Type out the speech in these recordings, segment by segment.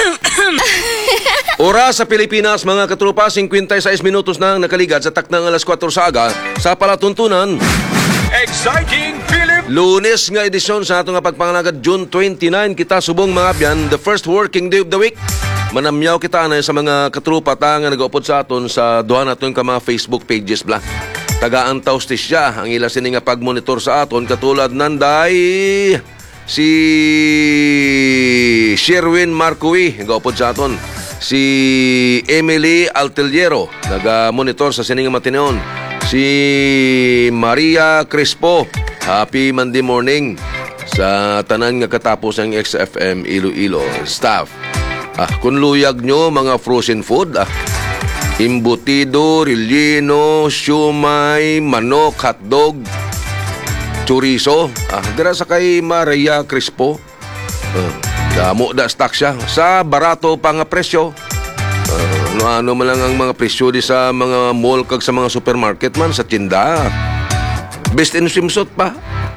Oras sa Pilipinas, mga katrupa, 56 minutos na nakaligat sa taknang alas 4 sa aga sa palatuntunan. Exciting Philip! Lunes nga edisyon sa atong pagpangalagad, June 29, kita subong mga abyan, the first working day of the week. Manamyaw kita na sa mga katrupa ta nga nag-upod sa aton sa duha naton ka mga Facebook pages bla. Taga-antaw siya ang ila sini nga pag-monitor sa aton katulad nanday si Sherwin Marcoy nag-upod sa aton. Si Emily Alteliero naga-monitor sa sini nga matineon. Si Maria Crispo, happy Monday morning sa tanan nga katapos ng XFM Iloilo staff. Kung luyag nyo mga frozen food, imbutido, relleno, siumay, manok, hotdog, chorizo, dira sa kay Maria Crispo. Damo da stock siya sa barato pa nga presyo. Ano man lang ang mga presyo di sa mga mall kag sa mga supermarket man sa tinda. Best in swimsuit pa.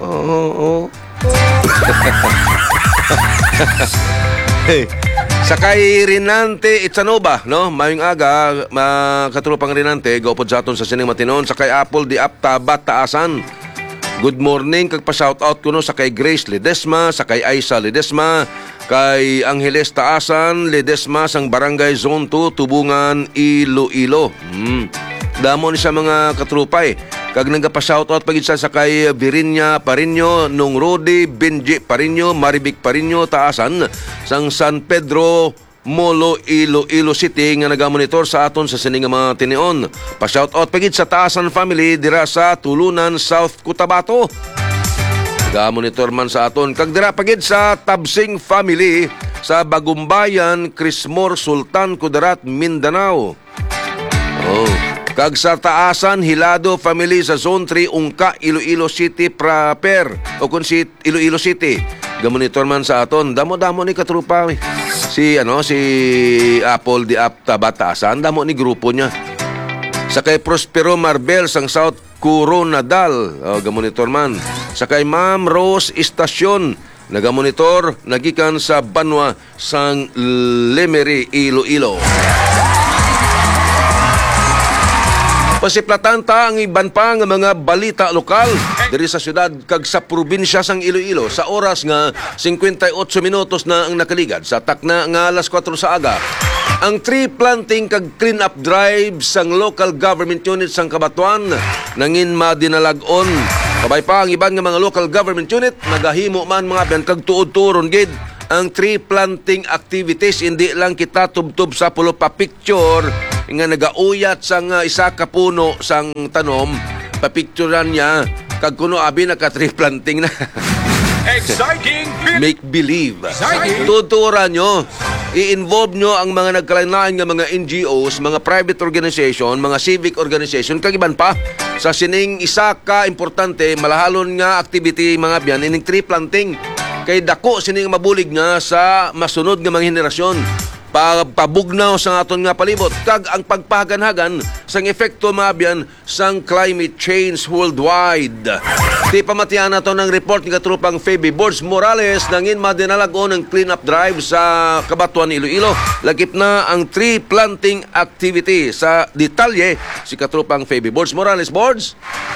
Sakay Rinante Itsanova, no? Mayong aga, katulupang Rinante, gaupod sa aton sa sining matinon. Sakay Apple di Apta Bataasan. Good morning, kag pa-shoutout ko no sa kay Grace Ledesma, sa kay Aisa Ledesma, kay Angeles Taasan, Ledesma sang Barangay Zone 2, Tubungan, Iloilo. Damo ni sa mga katrupay. Kag nagpa-shoutout pagid sa kay Virinya Parinyo, Nung Rodi, Benji Parinyo, Maribik Parinyo, Taasan, sang San Pedro, Molo, Iloilo City nga nagamonitor sa aton sa sining mga tinion. Pa-shoutout pagid sa Taasan family dira sa Tulunan, South Cotabato. Nagamonitor man sa aton. Kag dira pagid sa Tabsing family sa Bagumbayan, Crismore, Sultan, Kudarat, Mindanao. Kag sa Taasan, Hilado family sa Zone 3, Ungka, Iloilo City proper. O kung si Iloilo City. Gamonitor man sa aton. Damo-damo ni katrupa. Si Apple di Apta Bataasan, damo ni grupo niya. Sa kay Prospero Marbel sang South Coronadal, gamonitor man. Sa kay Ma'am Rose Estasyon, nagamonitor nagikan sa Banwa sang Lemery, Iloilo. Pasiplatan ta ang iban pa nga mga balita lokal diri sa syudad kag sa probinsya sang Iloilo sa oras nga 58 minutos na ang nakaligad sa takna nga alas 4 sa aga. Ang tree planting kag clean up drive sang local government unit sang Kabatuan nangin madinalag-on. Kabay pa ang iban nga mga local government unit nagahimo man mga ben kag tuod-turon gid ang tree planting activities. Hindi lang kita tubtub sa pulo pa picture nga nagauyat sang isa ka puno sang tanom, papicturean niya kag kuno abi naka-tree planting na. Exciting! Make believe. Tuturan nyo, i-involve nyo ang mga nagkalain nga mga NGOs, mga private organization, mga civic organization, kag iban pa sa sining isa ka importante malahalon nga activity mga biyan ining tree planting. Kay dako sining mabulig nga sa masunod nga mga henerasyon. Pabugnaw sa aton nga palibot kag ang pagpaganhagan sang epekto mabyan sang climate change worldwide. Di pamatian nato ng report ng katrupang Phoebe Borges Morales nangin madinalagon ng clean up drive sa Kabatuan, Iloilo. Lagip na ang tree planting activity. Sa detalye si katrupang Phoebe Borges Morales. Borges,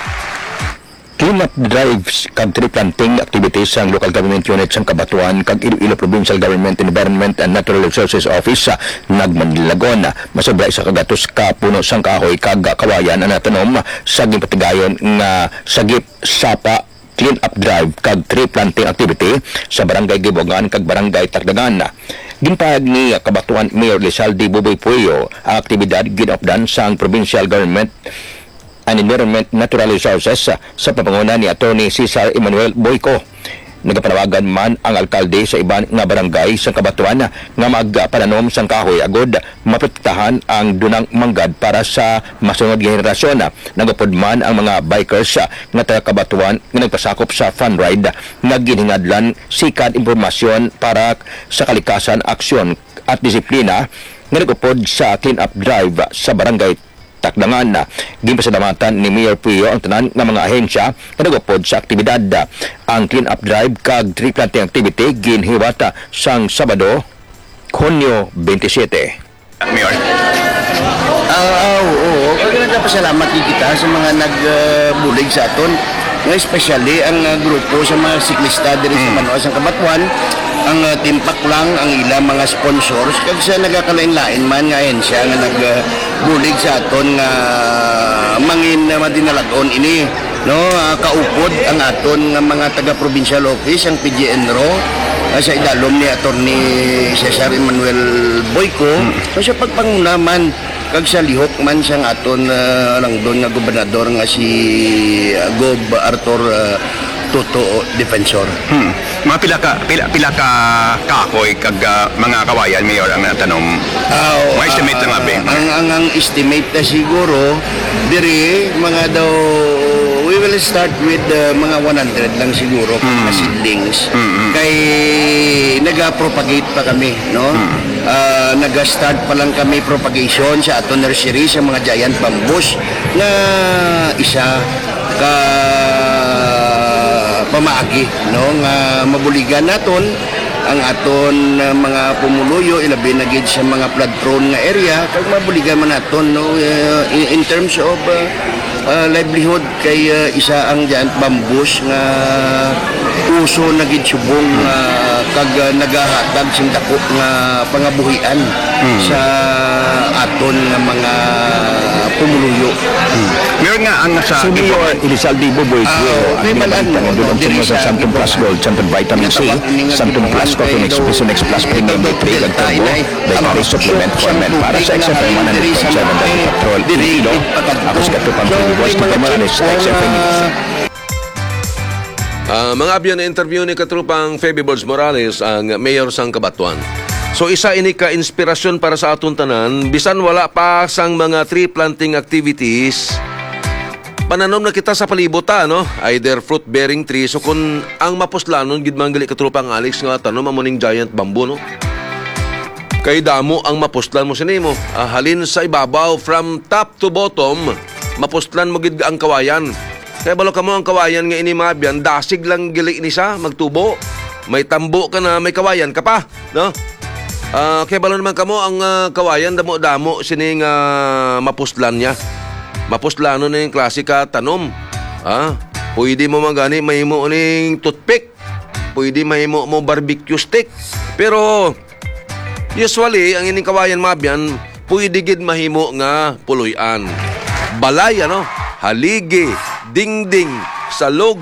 clean-up drives kag tree planting activities sang local government unit sang Kabatuan kag Iloilo Provincial Government Environment and Natural Resources Office sa Nagmandilagon. Masobra isa kagatos ka puno sang kahoy kag kawayan ang natanom sa gipatigayon nga sagip sapa clean-up drive kag tree planting activity sa Barangay Gibogan kag Barangay Tardagan. Ginpahag ni Kabatuan Mayor Lizalde Buboy Pueyo ang aktibidad ginupdan sang Provincial Government and Environment Natural Resources sa pamanguna ni Attorney Cesar Emmanuel Boyco. Nagapanawagan man ang alkalde sa iban nga barangay sa Kabatuan nga magpananom sang kahoy agod maprotektahan ang dunang manggad para sa masunod nga henerasyon. Nagapod man ang mga bikers nga taga Kabatuan nga nagpasakop sa fun ride nga ginhingadlan sikat impormasyon para sa kalikasan, aksyon at disiplina nga nagupod sa clean up drive sa barangay Takdangan. Gimpasalamatan ni Mayor Puyo ang tanan ng mga ahensya na nagupod sa aktibidad. Ang clean up drive kag tree planting activity ginhiwata sang Sabado Hunyo 27. Mayor. Oo. Kaya nagpasalamat kita sa mga nagbulig sa aton. Nga especially ang grupo sa mga siklista diri sa Manoas ang Kabatuan, ang timpak lang ang ilang mga sponsors kag sa nagakalain-lain man nga siya nga nagbulig sa aton nga mangin madinalagon ini, no. Kaupod ang aton nga mga taga provincial office ang PGNRO sa idalom ni Attorney Cesar Emmanuel Boyco. So sa pagpangunaman kag sa lihok man siyang aton lang doon nga gobernador nga si Gob Arthur Toto Defensor. Mga pila ka kakoy kag mga kawayan, Mayor, ang natanong. May estimate lang abi. Ang estimate na siguro diri mga daw we will start with mga 100 lang siguro mga seedlings. Kay naga-propagate pa kami, no? Naga-start pa lang kami propagation sa aton nursery sa mga giant bamboos na isa ka pamaagi, no, nga mabuligan naton ang aton mga pumuluyo ilabi na gid sa mga flood prone nga area kag mabuligan man naton, no, in terms of livelihood kay isa ang giant bamboos nga uso na gid subong kag nagahatag sing dako nga pangabuhian sa aton nga mga pumuluyo. Mayor nga ang sa Mayor Elizalde Boboy ang may malan, pinagbantan no, ng diri sa sa Santum Plus Gold, Santum Vitamin C, Santum Plus Coffee Mix, Pisonex Plus Premium Nutrient at Turbo, Dietary Supplement for Men para sa XFM 100.7 Daily Patrol, Iloilo. Ako si Katupang Piliwas na Kamaranis sa XFM. Mga abyan na interview ni Katrupang Feby Bods Morales, ang mayor sang Kabatuan. So isa ini ka inspirasyon para sa atong tanan, bisan wala pa sang mga tree planting activities, pananom na kita sa palibot no? Either fruit bearing tree. So kung ang mapuslanon gid man gali Katrupang Alex nga tanom amuning giant bamboo, no? Kay damo ang mapustlan mo sinimo. Halin sa ibabaw from top to bottom, mapustlan mo gid ang kawayan. Kaya balo ka mo ang kawayan nga ini mabyan, dasig lang gili ni siya magtubo. May tambo ka na, may kawayan ka pa, no? Kaya balo naman ka mo ang kawayan damo-damo sining mapustlan niya. Mapuslano na yung klasika tanom. Pwede mo magani mahimo ning toothpick. Pwede mahimo mo barbecue stick. Pero usually ang ining kawayan mabyan, pwede gid mahimo nga puloy-an. Balay haligi, dingding, salog,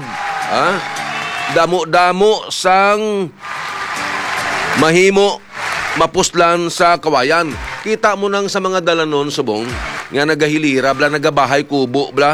damo-damo sang mahimo mapuslan sa kawayan. Kita mo nang sa mga dalanon subong nga nagahilira bla nagabahay kubo bla